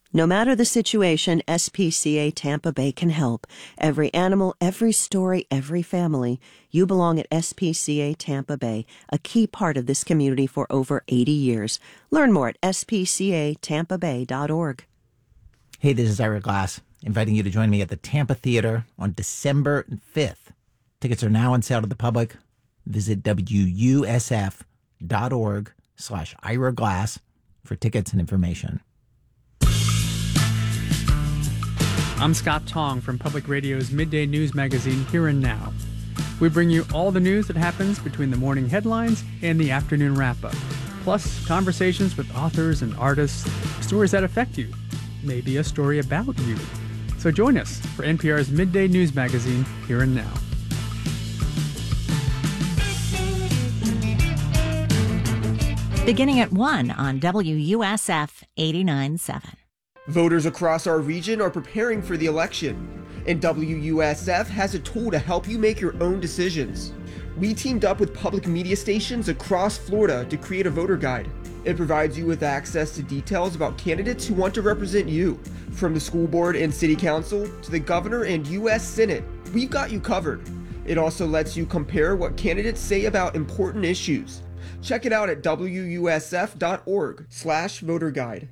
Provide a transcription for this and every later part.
No matter the situation, SPCA Tampa Bay can help. Every animal, every story, every family. You belong at SPCA Tampa Bay, a key part of this community for over 80 years. Learn more at spcatampabay.org. Hey, this is Ira Glass, inviting you to join me at the Tampa Theater on December 5th. Tickets are now on sale to the public. Visit wusf.org/Ira Glass for tickets and information. I'm Scott Tong from Public Radio's midday news magazine, Here and Now. We bring you all the news that happens between the morning headlines and the afternoon wrap-up, plus conversations with authors and artists, stories that affect you, maybe a story about you. So join us for NPR's midday news magazine, Here and Now. Beginning at 1 on WUSF 89.7. Voters across our region are preparing for the election, and WUSF has a tool to help you make your own decisions. We teamed up with public media stations across Florida to create a voter guide. It provides you with access to details about candidates who want to represent you. From the school board and city council to the governor and U.S. Senate, we've got you covered. It also lets you compare what candidates say about important issues. Check it out at wusf.org/voter guide.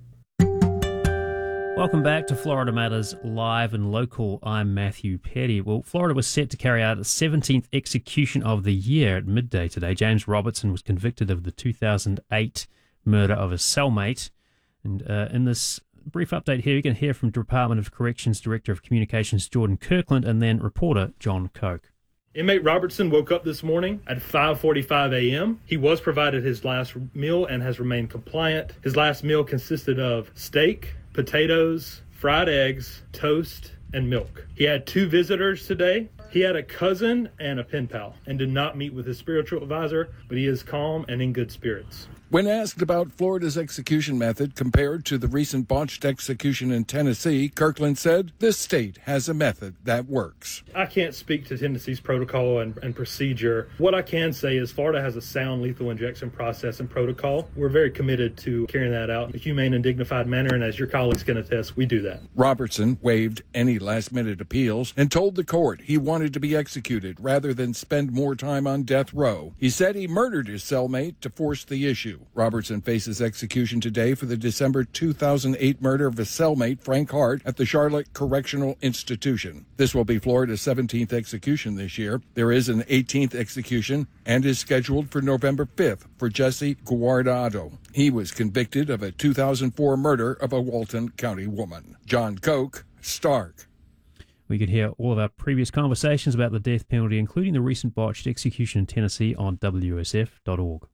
Welcome back to Florida Matters Live and Local. I'm Matthew Petty. Well, Florida was set to carry out its 17th execution of the year at midday today. James Robertson was convicted of the 2008 murder of his cellmate. And in this brief update here, you can hear from Department of Corrections Director of Communications Jordan Kirkland and then reporter John Koch. Inmate Robertson woke up this morning at 5:45 a.m. He was provided his last meal and has remained compliant. His last meal consisted of steak, potatoes, fried eggs, toast, and milk. He had 2 visitors today. He had a cousin and a pen pal and did not meet with his spiritual advisor, but he is calm and in good spirits. When asked about Florida's execution method compared to the recent botched execution in Tennessee, Kirkland said, "This state has a method that works." I can't speak to Tennessee's protocol and procedure. What I can say is Florida has a sound lethal injection process and protocol. We're very committed to carrying that out in a humane and dignified manner, and as your colleagues can attest, we do that. Robertson waived any last-minute appeals and told the court he wanted to be executed rather than spend more time on death row. He said he murdered his cellmate to force the issue. Robertson faces execution today for the December 2008 murder of his cellmate, Frank Hart, at the Charlotte Correctional Institution. This will be Florida's 17th execution this year. There is an 18th execution and is scheduled for November 5th for Jesse Guardado. He was convicted of a 2004 murder of a Walton County woman. John Koch, Stark. We could hear all of our previous conversations about the death penalty, including the recent botched execution in Tennessee, on WSF.org.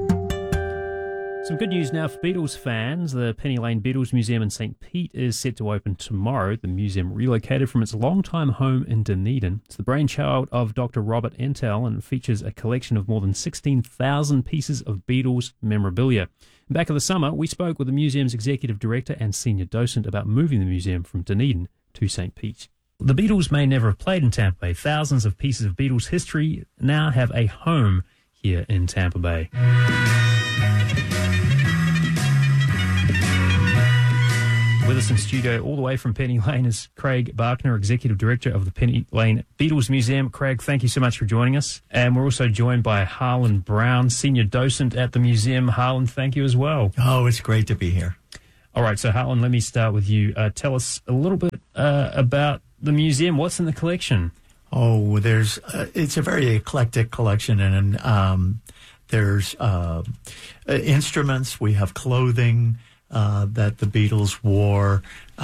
Some good news now for Beatles fans. The Penny Lane Beatles Museum in St. Pete is set to open tomorrow. The museum relocated from its longtime home in Dunedin. It's the brainchild of Dr. Robert Entell and features a collection of more than 16,000 pieces of Beatles memorabilia. Back in the summer, we spoke with the museum's executive director and senior docent about moving the museum from Dunedin to St. Pete. The Beatles may never have played in Tampa Bay. Thousands of pieces of Beatles history now have a home here in Tampa Bay. With us in studio, all the way from Penny Lane, is Craig Barkner, Executive Director of the Penny Lane Beatles Museum. Craig, thank you so much for joining us. And we're also joined by Harlan Brown, Senior Docent at the museum. Harlan, thank you as well. Oh, it's great to be here. All right, so Harlan, let me start with you. Tell us a little bit about the museum. What's in the collection? Oh, it's a very eclectic collection, and there's instruments. We have clothing that the Beatles wore,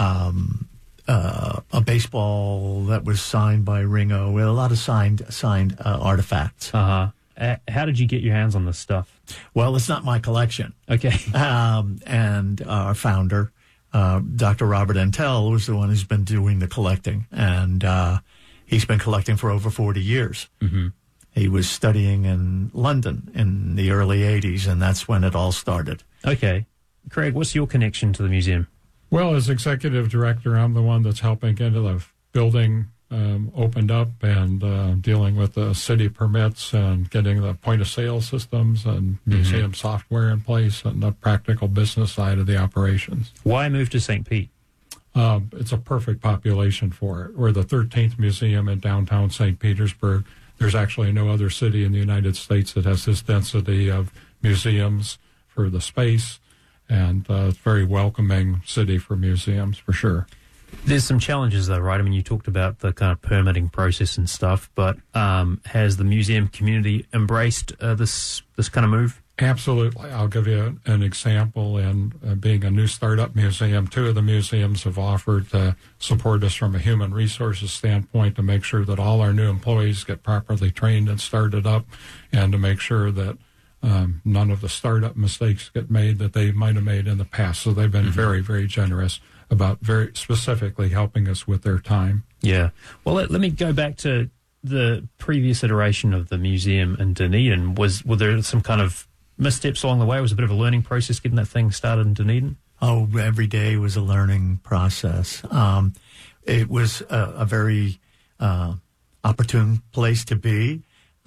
a baseball that was signed by Ringo, a lot of signed artifacts. How did you get your hands on this stuff? Well, it's not my collection. Okay. And our founder, Dr. Robert Entell, was the one who's been doing the collecting, and he's been collecting for over 40 years. Mm-hmm. He was studying in London in the early 80s, and that's when it all started. Okay. Craig, what's your connection to the museum? Well, as executive director, I'm the one that's helping get the building opened up and dealing with the city permits and getting the point-of-sale systems and museum software in place and the practical business side of the operations. Why move to St. Pete? it's a perfect population for it. We're the 13th museum in downtown St. Petersburg. There's actually no other city in the United States that has this density of museums for the space, and it's a very welcoming city for museums, for sure. There's some challenges, though, right? I mean, you talked about the kind of permitting process and stuff, but has the museum community embraced this kind of move? Absolutely. I'll give you an example. In being a new startup museum, 2 of the museums have offered to support us from a human resources standpoint to make sure that all our new employees get properly trained and started up, and to make sure that none of the startup mistakes get made that they might have made in the past. So they've been very, very generous about very specifically helping us with their time. Yeah. Well, let me go back to the previous iteration of the museum in Dunedin. Were there some kind of missteps along the way? It was a bit of a learning process getting that thing started in Dunedin? Oh, every day was a learning process. It was a very opportune place to be,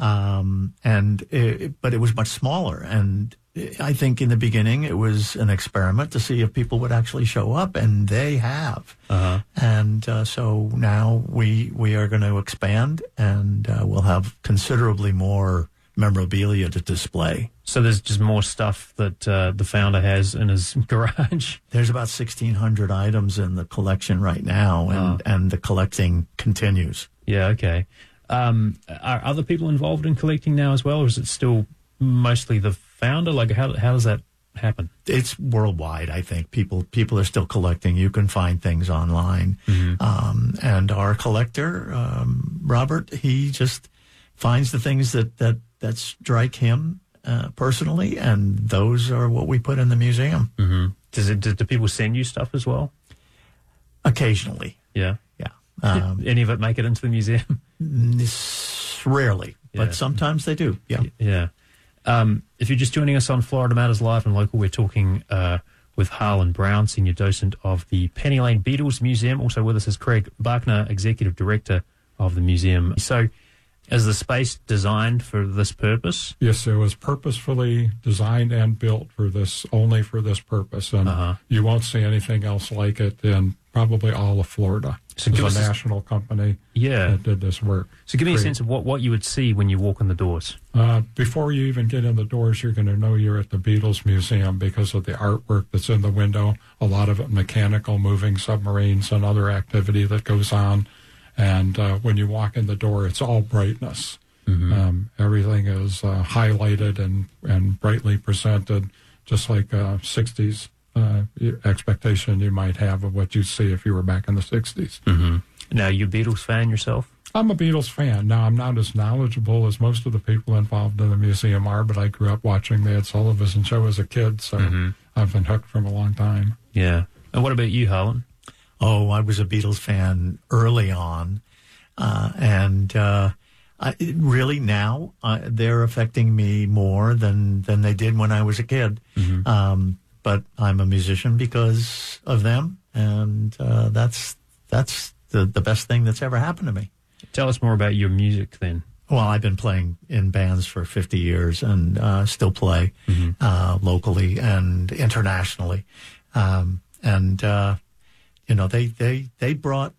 but it was much smaller. And I think in the beginning it was an experiment to see if people would actually show up, and they have. And so now we are going to expand, and we'll have considerably more memorabilia to display. So there's just more stuff that the founder has in his garage? There's about 1,600 items in the collection right now, and the collecting continues. Yeah, okay. Are other people involved in collecting now as well, or is it still mostly the founder? Like, how does that happen? It's worldwide, I think. People are still collecting. You can find things online. And our collector, Robert, he just finds the things that strike him personally, and those are what we put in the museum. Do people send you stuff as well? Occasionally. Yeah. Yeah. Any of it make it into the museum? Rarely, but sometimes they do. Yeah. Yeah. If you're just joining us on Florida Matters Live and Local, we're talking with Harlan Brown, Senior Docent of the Penny Lane Beatles Museum. Also with us is Craig Buckner, Executive Director of the museum. So, is the space designed for this purpose? Yes, it was purposefully designed and built for this, only for this purpose. And you won't see anything else like it in probably all of Florida. So it was a national company that did this work. So give me a sense of what you would see when you walk in the doors. Before you even get in the doors, you're going to know you're at the Beatles Museum because of the artwork that's in the window. A lot of it mechanical, moving submarines and other activity that goes on. And when you walk in the door, it's all brightness. Everything is highlighted and brightly presented, just like 60s expectation you might have of what you'd see if you were back in the 60s. Now, you a Beatles fan yourself? I'm a Beatles fan. Now, I'm not as knowledgeable as most of the people involved in the museum are, but I grew up watching the Ed Sullivan Show as a kid, so I've been hooked from a long time. Yeah. And what about you, Harlan? Oh, I was a Beatles fan early on, and really now they're affecting me more than they did when I was a kid. But I'm a musician because of them, and that's the best thing that's ever happened to me. Tell us more about your music then. Well, I've been playing in bands for 50 years and still play locally and internationally. You know, they brought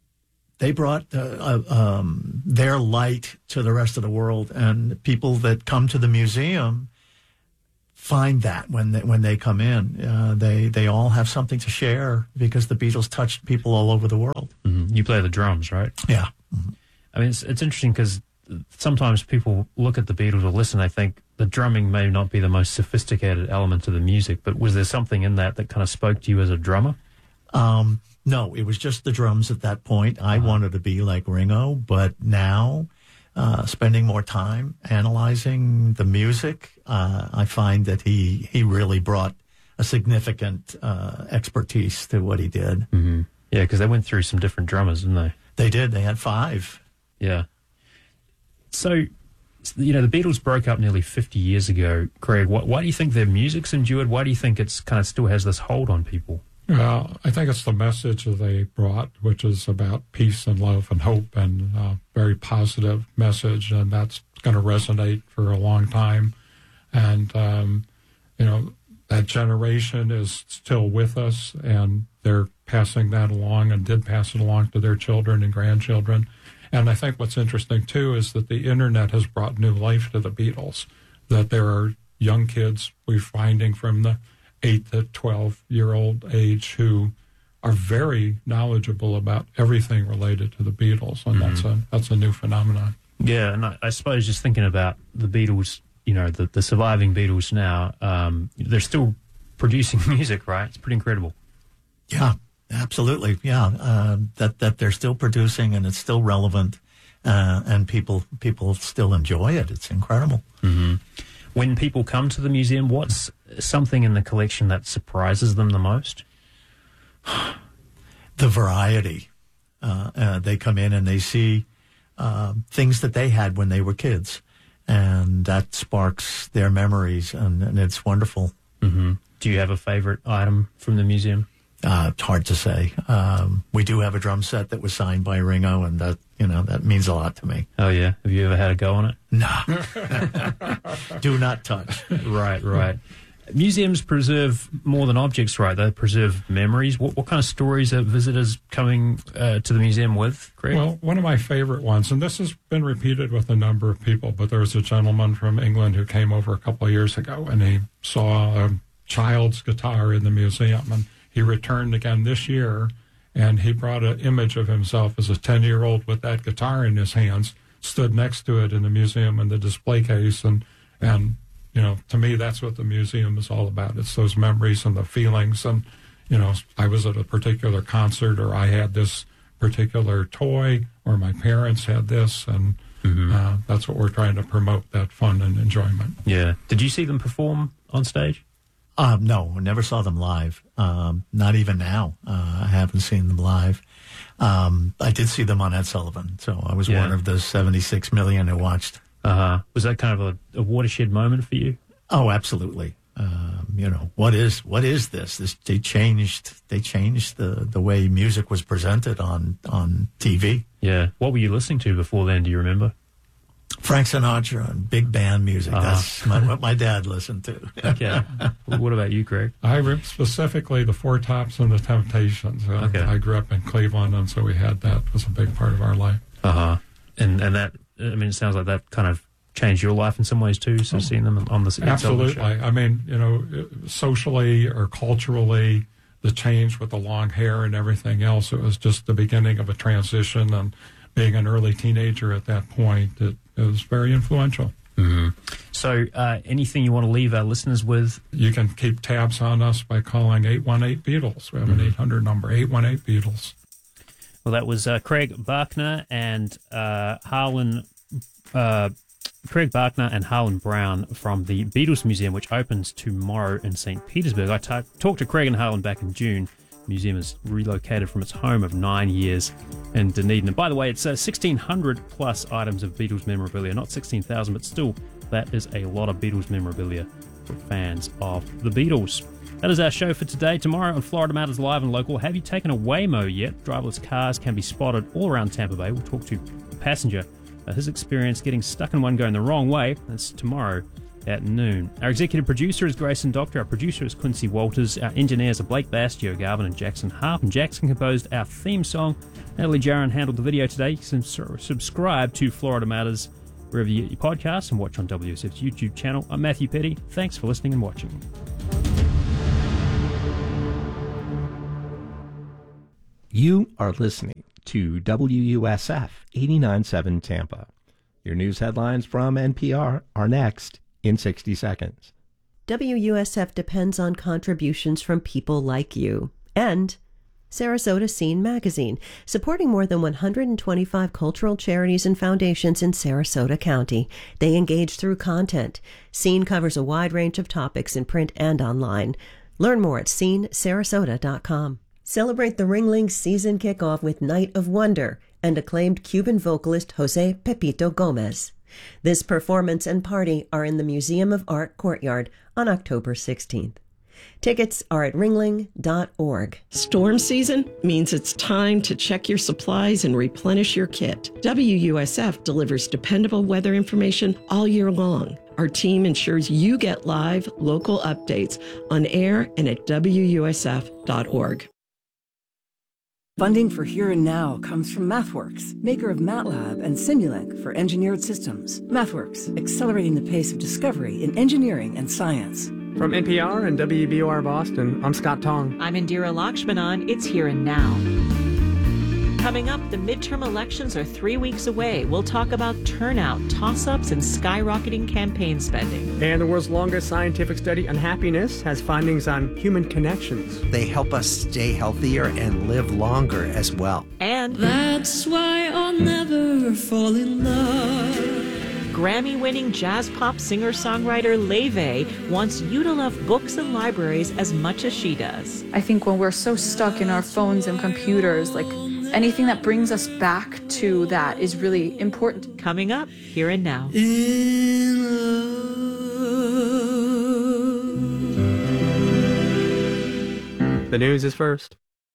their light to the rest of the world, and people that come to the museum find that when they come in. They all have something to share because the Beatles touched people all over the world. You play the drums, right? Yeah. I mean, it's interesting because sometimes people look at the Beatles or listen, they think the drumming may not be the most sophisticated element of the music, but was there something in that kind of spoke to you as a drummer? No, it was just the drums at that point. I wanted to be like Ringo, but now, spending more time analyzing the music, I find that he really brought a significant expertise to what he did. Yeah, because they went through some different drummers, didn't they? They did. They had 5. Yeah. So, you know, the Beatles broke up nearly 50 years ago. Craig, why do you think their music's endured? Why do you think it's kind of still has this hold on people? Well, I think it's the message that they brought, which is about peace and love and hope, and a very positive message, and that's going to resonate for a long time. And, you know, that generation is still with us, and they're passing that along and did pass it along to their children and grandchildren. And I think what's interesting, too, is that the internet has brought new life to the Beatles, that there are young kids we're finding from the 8 to 12-year-old age who are very knowledgeable about everything related to the Beatles, and that's a new phenomenon. Yeah, and I suppose just thinking about the Beatles, the surviving Beatles now, they're still producing music, right? It's pretty incredible. Yeah, absolutely. Yeah, that they're still producing and it's still relevant, and people still enjoy it. It's incredible. Mm-hmm. When people come to the museum, what's something in the collection that surprises them the most? The variety. They come in and they see things that they had when they were kids, and that sparks their memories, and it's wonderful. Mm-hmm. Do you have a favorite item from the museum? It's hard to say. We do have a drum set that was signed by Ringo, and that means a lot to me. Oh, yeah? Have you ever had a go on it? No. Do not touch. Right. Museums preserve more than objects, right? They preserve memories. What kind of stories are visitors coming to the museum with, Craig? Well, one of my favorite ones, and this has been repeated with a number of people, but there was a gentleman from England who came over a couple of years ago, and he saw a child's guitar in the museum, and he returned again this year, and he brought an image of himself as a 10-year-old with that guitar in his hands, stood next to it in the museum in the display case, and to me, that's what the museum is all about. It's those memories and the feelings. And, I was at a particular concert, or I had this particular toy, or my parents had this. And that's what we're trying to promote, that fun and enjoyment. Yeah. Did you see them perform on stage? No, I never saw them live. Not even now. I haven't seen them live. I did see them on Ed Sullivan. So I was one of the 76 million who watched. Was that kind of a watershed moment for you? Oh, absolutely. What is this? They changed the way music was presented on TV. Yeah. What were you listening to before then? Do you remember? Frank Sinatra and big band music. That's what my dad listened to. Okay. What about you, Craig? I specifically the Four Tops and the Temptations. Okay. I grew up in Cleveland, and so we had that. It was a big part of our life. And that, it sounds like that kind of changed your life in some ways too, so seeing them on the Absolutely. Show. Socially or culturally, the change with the long hair and everything else, it was just the beginning of a transition, and being an early teenager at that point, it was very influential. Mm-hmm. So anything you want to leave our listeners with? You can keep tabs on us by calling 818-BEATLES. We have an 800 number, 818-BEATLES. Well, that was Craig Bachner and Harlan Brown from the Beatles Museum, which opens tomorrow in St. Petersburg. I talked to Craig and Harlan back in June. The museum is relocated from its home of 9 years in Dunedin. And by the way, it's 1,600 plus items of Beatles memorabilia. Not 16,000, but still, that is a lot of Beatles memorabilia for fans of the Beatles. That is our show for today. Tomorrow on Florida Matters Live and Local, have you taken a Waymo yet? Driverless cars can be spotted all around Tampa Bay. We'll talk to a passenger about his experience getting stuck in one going the wrong way. That's tomorrow at noon. Our executive producer is Grayson Doctor. Our producer is Quincy Walters. Our engineers are Blake Bass, Joe Garvin, and Jackson Harp. And Jackson composed our theme song. Natalie Jaron handled the video today. You can subscribe to Florida Matters wherever you get your podcasts and watch on WSF's YouTube channel. I'm Matthew Petty. Thanks for listening and watching. You are listening to WUSF 89.7 Tampa. Your news headlines from NPR are next in 60 seconds. WUSF depends on contributions from people like you and Sarasota Scene Magazine, supporting more than 125 cultural charities and foundations in Sarasota County. They engage through content. Scene covers a wide range of topics in print and online. Learn more at scenesarasota.com. Celebrate the Ringling season kickoff with Night of Wonder and acclaimed Cuban vocalist Jose Pepito Gomez. This performance and party are in the Museum of Art courtyard on October 16th. Tickets are at ringling.org. Storm season means it's time to check your supplies and replenish your kit. WUSF delivers dependable weather information all year long. Our team ensures you get live, local updates on air and at WUSF.org. Funding for Here and Now comes from MathWorks, maker of MATLAB and Simulink for engineered systems. MathWorks, accelerating the pace of discovery in engineering and science. From NPR and WBOR Boston, I'm Scott Tong. I'm Indira Lakshmanan. It's Here and Now. Coming up, the midterm elections are 3 weeks away. We'll talk about turnout, toss-ups, and skyrocketing campaign spending. And the world's longest scientific study on happiness has findings on human connections. They help us stay healthier and live longer as well. And that's why I'll never fall in love. Grammy-winning jazz pop singer-songwriter Leve wants you to love books and libraries as much as she does. I think when we're so stuck in our phones and computers, like anything that brings us back to that is really important. Coming up, Here and Now. The news is first.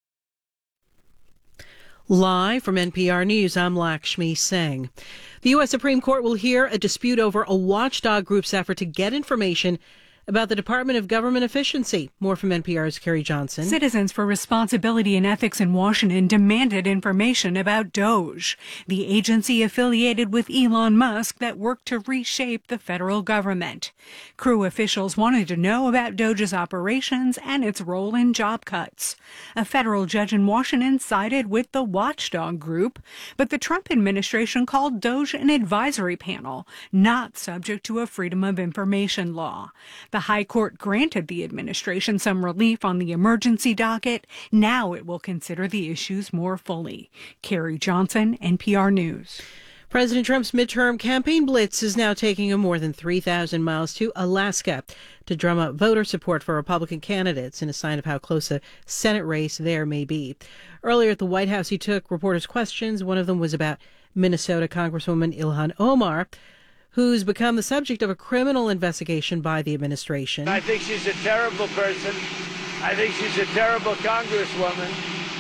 Live from NPR News, I'm Lakshmi Singh. The U.S. Supreme Court will hear a dispute over a watchdog group's effort to get information about the Department of Government Efficiency. More from NPR's Carrie Johnson. Citizens for Responsibility and Ethics in Washington demanded information about DOGE, the agency affiliated with Elon Musk that worked to reshape the federal government. Crew officials wanted to know about DOGE's operations and its role in job cuts. A federal judge in Washington sided with the watchdog group, but the Trump administration called DOGE an advisory panel, not subject to a Freedom of Information law. The High Court granted the administration some relief on the emergency docket. Now it will consider the issues more fully. Carrie Johnson, NPR News. President Trump's midterm campaign blitz is now taking him more than 3,000 miles to Alaska to drum up voter support for Republican candidates in a sign of how close a Senate race there may be. Earlier at the White House, he took reporters' questions. One of them was about Minnesota Congresswoman Ilhan Omar, who's become the subject of a criminal investigation by the administration. I think she's a terrible person. I think she's a terrible congresswoman.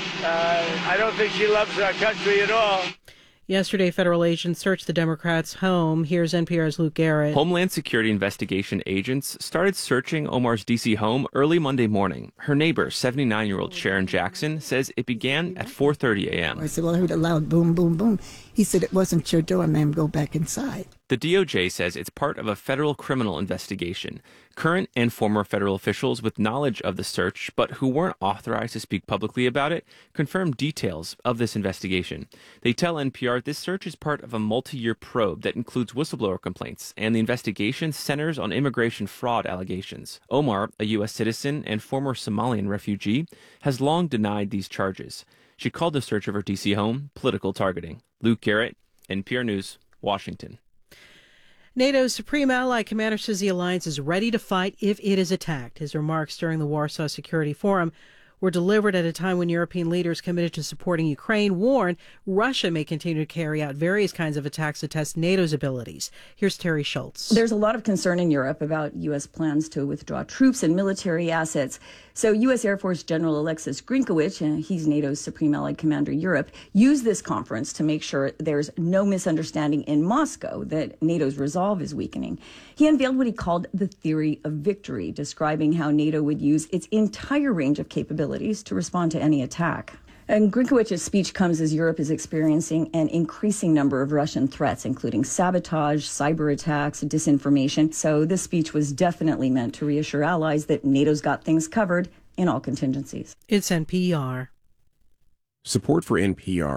I don't think she loves our country at all. Yesterday, federal agents searched the Democrats' home. Here's NPR's Luke Garrett. Homeland Security investigation agents started searching Omar's D.C. home early Monday morning. Her neighbor, 79-year-old Sharon Jackson, says it began at 4:30 a.m. I said, well, I heard a loud boom, boom, boom. He said, it wasn't your door, ma'am. Go back inside. The DOJ says it's part of a federal criminal investigation. Current and former federal officials with knowledge of the search, but who weren't authorized to speak publicly about it, confirmed details of this investigation. They tell NPR this search is part of a multi-year probe that includes whistleblower complaints, and the investigation centers on immigration fraud allegations. Omar, a U.S. citizen and former Somalian refugee, has long denied these charges. She called the search of her D.C. home political targeting. Luke Garrett, NPR News, Washington. NATO's Supreme Allied Commander says the alliance is ready to fight if it is attacked. His remarks during the Warsaw Security Forum were delivered at a time when European leaders committed to supporting Ukraine warned Russia may continue to carry out various kinds of attacks to test NATO's abilities. Here's Terry Schultz. There's a lot of concern in Europe about U.S. plans to withdraw troops and military assets. So U.S. Air Force General Alexis Grinkowicz, he's NATO's Supreme Allied Commander Europe, used this conference to make sure there's no misunderstanding in Moscow that NATO's resolve is weakening. He unveiled what he called the theory of victory, describing how NATO would use its entire range of capabilities to respond to any attack. And Grinkowicz's speech comes as Europe is experiencing an increasing number of Russian threats, including sabotage, cyber attacks, disinformation. So this speech was definitely meant to reassure allies that NATO's got things covered in all contingencies. It's NPR. Support for NPR